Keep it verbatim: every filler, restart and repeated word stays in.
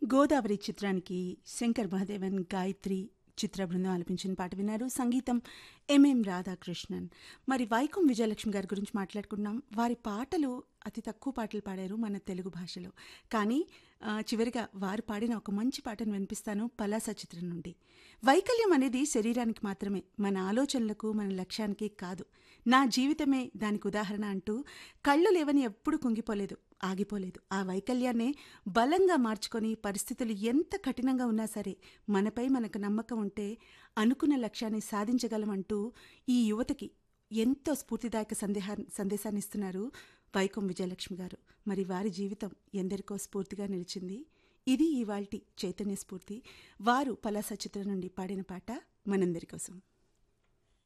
గోదావరి చిత్రానికి శంకర్ మహాదేవన్, గాయత్రి చిత్ర బృందం ఆలపించిన పాట విన్నారు. సంగీతం ఎంఎం రాధాకృష్ణన్. మరి వైకం విజయలక్ష్మి గారి గురించి మాట్లాడుకున్నాం. వారి పాటలు అతి తక్కువ పాటలు పాడారు మన తెలుగు భాషలో. కానీ ఆ, చివరిగా వారు పాడిన ఒక మంచి పాటను వినిపిస్తాను పలాస చిత్రం నుండి. వైకల్యం అనేది శరీరానికి మాత్రమే, మన ఆలోచనలకు మన లక్ష్యానికి కాదు. నా జీవితమే దానికి ఉదాహరణ అంటూ కళ్ళు లేవని ఎప్పుడు కుంగిపోలేదు, ఆగిపోలేదు. ఆ వైకల్యాన్నే బలంగా మార్చుకొని పరిస్థితులు ఎంత కఠినంగా ఉన్నా సరే మనపై మనకు నమ్మకం ఉంటే అనుకున్న లక్ష్యాన్ని సాధించగలమంటూ ఈ యువతకి ఎంతో స్ఫూర్తిదాయక సందేహా సందేశాన్ని ఇస్తున్నారు వైకం విజయలక్ష్మి గారు. మరి వారి జీవితం ఎందరికో స్ఫూర్తిగా నిలిచింది. ఇది ఇవాల్టి చైతన్య స్ఫూర్తి. వారు పలాస చిత్రం నుండి పాడిన పాట మనందరి కోసం.